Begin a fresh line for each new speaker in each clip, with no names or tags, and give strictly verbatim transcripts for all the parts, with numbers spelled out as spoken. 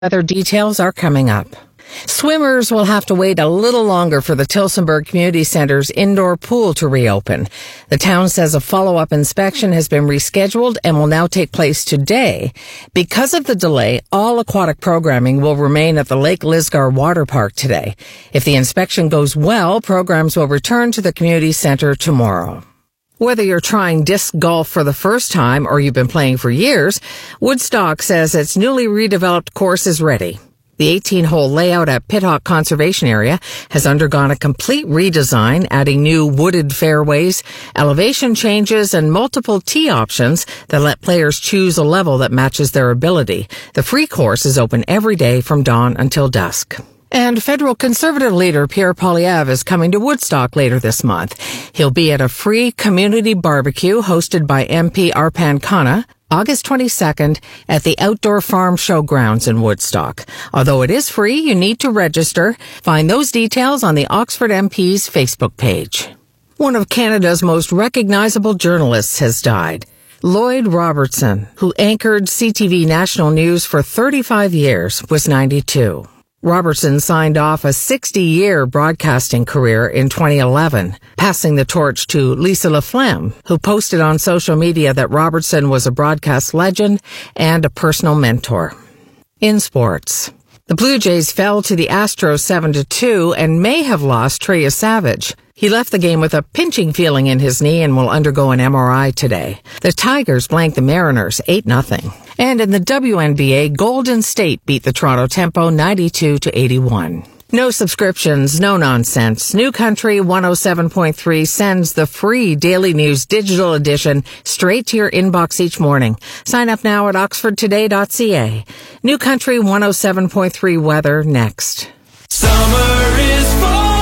Other details are coming up. Swimmers will have to wait a little longer for the Tillsonburg Community Center's indoor pool to reopen. The town says a follow-up inspection has been rescheduled and will now take place today. Because of the delay, all aquatic programming will remain at the Lake Lisgar Water Park today. If the inspection goes well, programs will return to the community center tomorrow. Whether you're trying disc golf for the first time or you've been playing for years, Woodstock says its newly redeveloped course is ready. The eighteen-hole layout at Pithawk Conservation Area has undergone a complete redesign, adding new wooded fairways, elevation changes, and multiple tee options that let players choose a level that matches their ability. The free course is open every day from dawn until dusk. And federal Conservative leader Pierre Poilievre is coming to Woodstock later this month. He'll be at a free community barbecue hosted by M P Arpan Khanna, August twenty-second at the Outdoor Farm Showgrounds in Woodstock. Although it is free, you need to register. Find those details on the Oxford M P's Facebook page. One of Canada's most recognizable journalists has died. Lloyd Robertson, who anchored C T V National News for thirty-five years, was ninety-two. Robertson signed off a sixty-year broadcasting career in twenty eleven, passing the torch to Lisa LaFlamme, who posted on social media that Robertson was a broadcast legend and a personal mentor. In sports, the Blue Jays fell to the Astros seven to two and may have lost Trey Savage. He left the game with a pinching feeling in his knee and will undergo an M R I today. The Tigers blanked the Mariners eight nothing. And in the W N B A, Golden State beat the Toronto Tempo ninety-two to eighty-one. No subscriptions, no nonsense. New Country one oh seven point three sends the free Daily News digital edition straight to your inbox each morning. Sign up now at oxford today dot c a. New Country one oh seven point three weather next.
Summer is for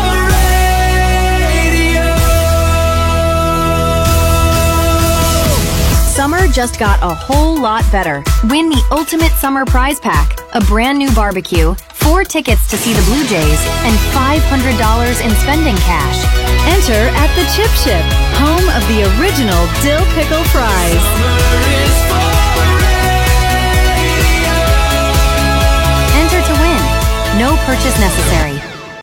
Summer just got a whole lot better. Win the Ultimate Summer Prize Pack, a brand new barbecue, four tickets to see the Blue Jays, and five hundred dollars in spending cash. Enter at the Chip Ship, home of the original Dill Pickle Fries.
Summer is for radio.
Enter to win. No purchase necessary.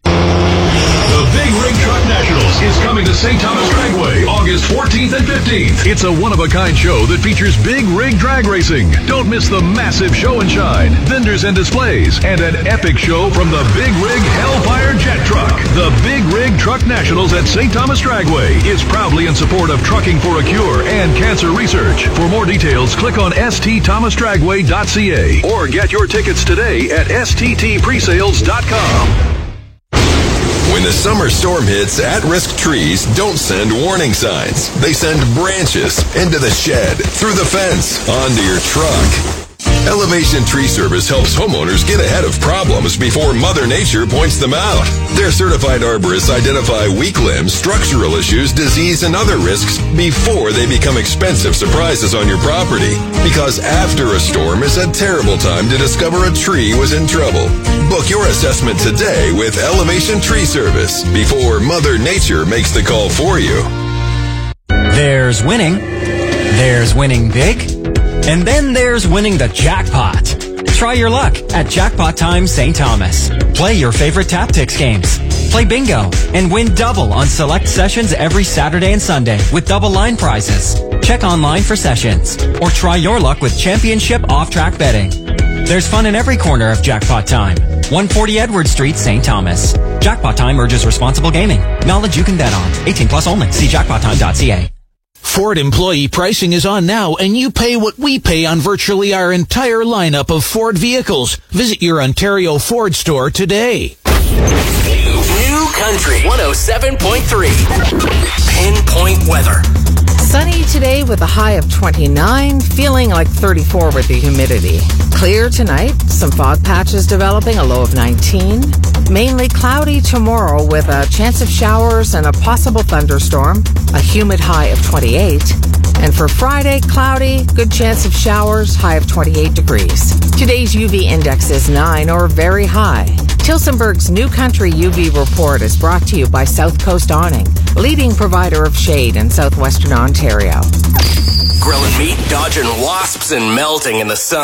The Big Rig Truck Nationals is coming to Saint Thomas Dragway August fourteenth and fifteenth. It's a one-of-a-kind show that features big rig drag racing. Don't miss the massive show and shine, vendors and displays, and an epic show from the Big Rig Hellfire Jet Truck. The Big Rig Truck Nationals at Saint Thomas Dragway is proudly in support of Trucking for a Cure and cancer research. For more details, click on s t thomas dragway dot c a or get your tickets today at s t t presales dot com.
When the summer storm hits, at-risk trees don't send warning signs. They send branches into the shed, through the fence, onto your truck. Elevation Tree Service helps homeowners get ahead of problems before Mother Nature points them out. Their certified arborists identify weak limbs, structural issues, disease, and other risks before they become expensive surprises on your property. Because after a storm is a terrible time to discover a tree was in trouble. Book your assessment today with Elevation Tree Service before Mother Nature makes the call for you.
There's winning. There's winning big. And then there's winning the jackpot. Try your luck at Jackpot Time Saint Thomas. Play your favorite Taptics games. Play bingo and win double on select sessions every Saturday and Sunday with double line prizes. Check online for sessions or try your luck with Championship off-track betting. There's fun in every corner of Jackpot Time. one forty Edward Street, Saint Thomas. Jackpot Time urges responsible gaming. Knowledge you can bet on. eighteen plus only. See jackpot time dot c a.
Ford employee pricing is on now, and you pay what we pay on virtually our entire lineup of Ford vehicles. Visit your Ontario Ford store today.
New Country one oh seven point three. Pinpoint weather.
Sunny today with a high of twenty-nine, feeling like thirty-four with the humidity. Clear tonight, some fog patches developing, a low of nineteen. Mainly cloudy tomorrow with a chance of showers and a possible thunderstorm, a humid high of twenty-eight. And for Friday, cloudy, good chance of showers, high of twenty-eight degrees. Today's U V index is nine or very high. Tillsonburg's New Country U V report is brought to you by South Coast Awning, leading provider of shade in southwestern Ontario.
Grilling meat, dodging wasps, and melting in the sun.